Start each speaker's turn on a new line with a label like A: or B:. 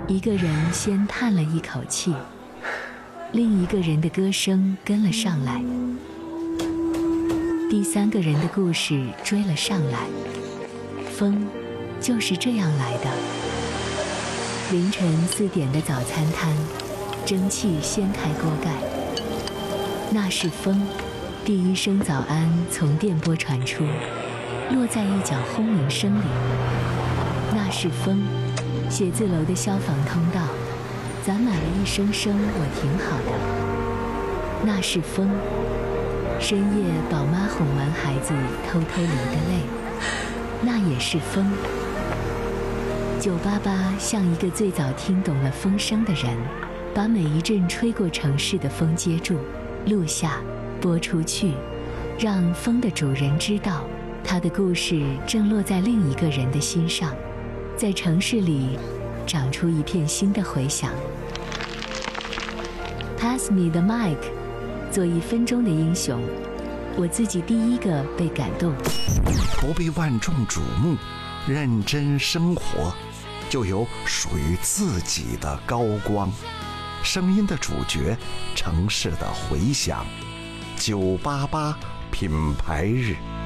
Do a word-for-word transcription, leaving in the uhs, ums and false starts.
A: 一个人先叹了一口气，另一个人的歌声跟了上来，第三个人的故事追了上来。风就是这样来的。凌晨四点的早餐摊，蒸汽掀开锅盖，那是风。第一声早安从电波传出，落在一角轰鸣声里，那是风。写字楼的消防通道攒满了一声声我挺好的，那是风。深夜宝妈哄完孩子偷偷流的泪，那也是风。九八八像一个最早听懂了风声的人，把每一阵吹过城市的风接住，录下，播出去，让风的主人知道，他的故事正落在另一个人的心上，在城市里长出一片新的回响。Pass me the mic， 做一分钟的英雄，我自己第一个被感动。
B: 不被万众瞩目，认真生活，就有属于自己的高光。声音的主角，城市的回响。九八八品牌日。